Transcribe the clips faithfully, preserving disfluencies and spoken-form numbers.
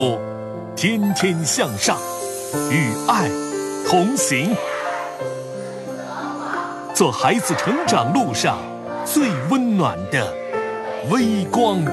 天天向上，与爱同行，做孩子成长路上最温暖的微光。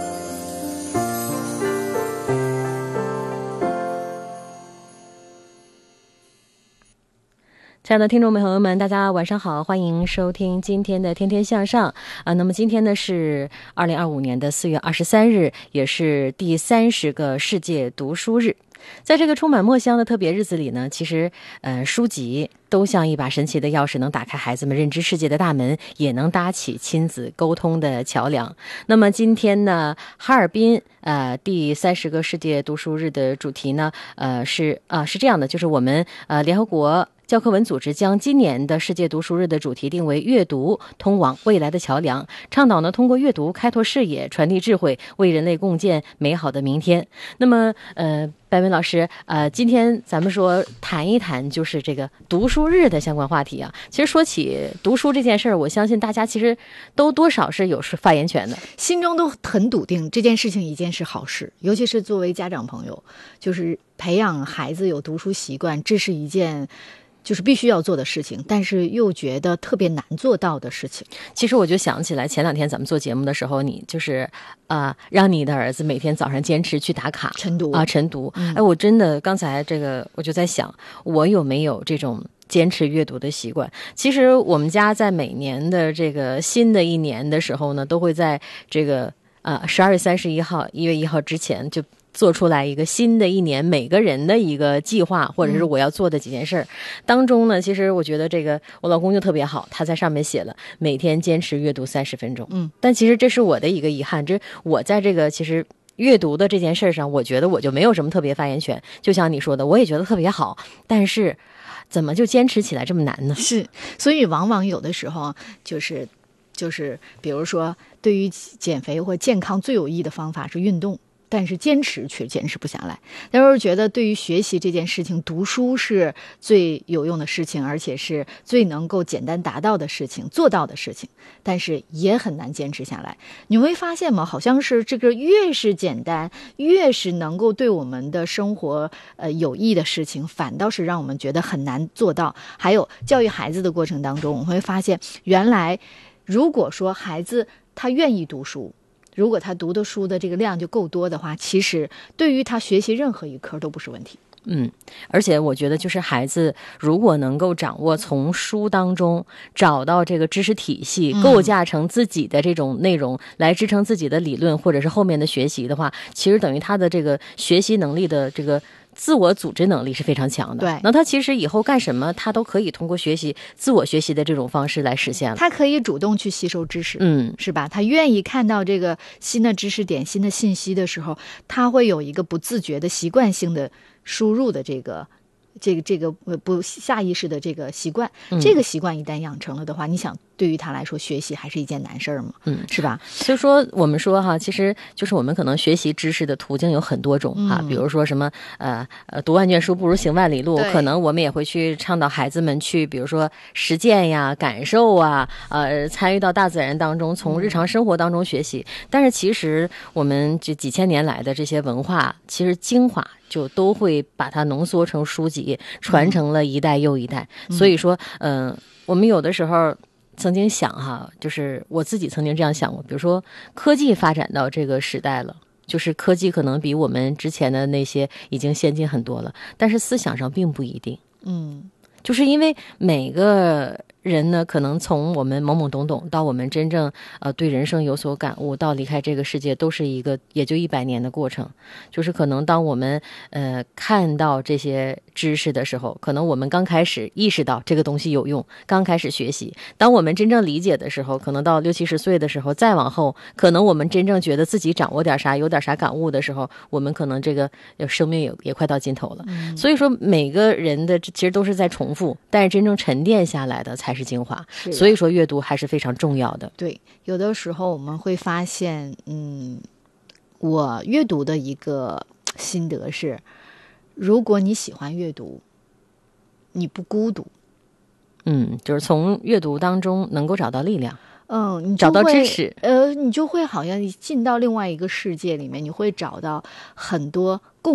亲爱的听众朋友们，大家晚上好，欢迎收听今天的天天向上啊。那么今天呢是二零二五年的四月二十三日，也是第三十个世界读书日。在这个充满墨香的特别日子里呢，其实呃书籍都像一把神奇的钥匙，能打开孩子们认知世界的大门，也能搭起亲子沟通的桥梁。那么今天呢，哈尔滨呃第三十个世界读书日的主题呢，呃是啊、呃、是这样的，就是我们呃联合国教科文组织将今年的世界读书日的主题定为阅读通往未来的桥梁，倡导呢通过阅读开拓视野，传递智慧，为人类共建美好的明天。那么呃白文老师，呃今天咱们说谈一谈就是这个读书日的相关话题啊。其实说起读书这件事儿，我相信大家其实都多少是有发言权的， 心中都很笃定这件事情一件是好事，尤其是作为家长朋友，就是培养孩子有读书习惯，这是一件就是必须要做的事情，但是又觉得特别难做到的事情。 其实我就想起来，前两天咱们做节目的时候，你就是啊、呃，让你的儿子每天早上坚持去打卡晨读啊，晨读。 嗯、 哎，我真的刚才这个我就在想，我有没有这种坚持阅读的习惯？其实我们家在每年的这个新的一年的时候呢，都会在这个啊十二月三十一号、一月一号之前就做出来一个新的一年每个人的一个计划，或者是我要做的几件事儿、嗯、当中呢，其实我觉得这个我老公就特别好，他在上面写了每天坚持阅读三十分钟。 嗯， 但其实这是我的一个遗憾，这我在这个其实阅读的这件事上，我觉得我就没有什么特别发言权。就像你说的，我也觉得特别好，但是怎么就坚持起来这么难呢？ 是，所以往往有的时候就是就是比如说对于减肥或健康最有益的方法是运动，但是坚持却坚持不下来。但是觉得对于学习这件事情，读书是最有用的事情，而且是最能够简单达到的事情，做到的事情，但是也很难坚持下来。你会发现吗？好像是这个越是简单，越是能够对我们的生活呃有益的事情，反倒是让我们觉得很难做到。还有教育孩子的过程当中，我们会发现，原来如果说孩子他愿意读书，如果他读的书的这个量就够多的话，其实对于他学习任何一科都不是问题。 嗯，而且我觉得就是孩子如果能够掌握从书当中找到这个知识体系，构架成自己的这种内容来支撑自己的理论或者是后面的学习的话，其实等于他的这个学习能力的这个自我组织能力是非常强的。 对， 那他其实以后干什么他都可以通过学习自我学习的这种方式来实现了。 他可以主动去吸收知识， 嗯， 是吧？他愿意看到这个新的知识点、新的信息的时候，他会有一个不自觉的习惯性的输入的这个这个这个不下意识的这个习惯、嗯、这个习惯一旦养成了的话，你想对于他来说学习还是一件难事儿吗？ 嗯， 是吧？ 所以说我们说哈，其实就是我们可能学习知识的途径有很多种哈、嗯，比如说什么呃呃读万卷书不如行万里路，可能我们也会去倡导孩子们去比如说实践呀、感受啊，呃参与到大自然当中，从日常生活当中学习、嗯、但是其实我们这几千年来的这些文化其实精华就都会把它浓缩成书籍，传承了一代又一代、嗯、所以说嗯、呃，我们有的时候曾经想哈，就是我自己曾经这样想过，比如说科技发展到这个时代了，就是科技可能比我们之前的那些已经先进很多了，但是思想上并不一定。 嗯， 就是因为每个人呢，可能从我们懵懵懂懂到我们真正呃对人生有所感悟，到离开这个世界，都是一个也就一百年的过程。就是可能当我们呃看到这些知识的时候，可能我们刚开始意识到这个东西有用，刚开始学习；当我们真正理解的时候，可能到六七十岁的时候，再往后，可能我们真正觉得自己掌握点啥，有点啥感悟的时候，我们可能这个生命也也快到尽头了。嗯、所以说，每个人的其实都是在重复，但是真正沉淀下来的才是精华。所以说，阅读还是非常重要的。 对，有的时候我们会发现，嗯，我阅读的一个心得是，如果你喜欢阅读，你不孤独。 嗯，就是从阅读当中能够找到力量。 嗯，你找到知识， 呃，你就会好像进到另外一个世界里面，你会找到很多